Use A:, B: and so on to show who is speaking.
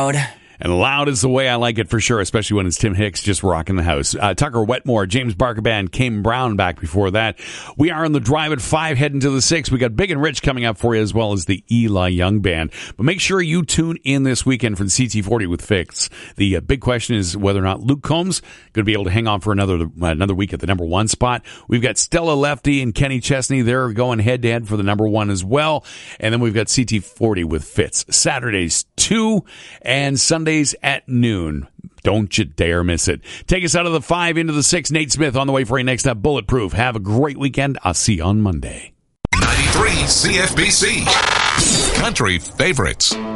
A: loud.
B: And loud is the way I like it for sure, especially when it's Tim Hicks just rocking the house. Tucker Wetmore, James Barker Band, Came Brown back before that. We are on the drive at 5, heading to the 6. We got Big and Rich coming up for you, as well as the Eli Young Band. But make sure you tune in this weekend for the CT40 with Fix. The big question is whether or not Luke Combs going to be able to hang on for another week at the number 1 spot. We've got Stella Lefty and Kenny Chesney. They're going head-to-head for the number 1 as well. And then we've got CT40 with Fitz. Saturdays 2 and Sundays at noon. Don't you dare miss it. Take us out of the 5 into the 6. Nate Smith on the way for you next up. Bulletproof. Have a great weekend. I'll see you on Monday.
C: 93 CFBC. Country favorites.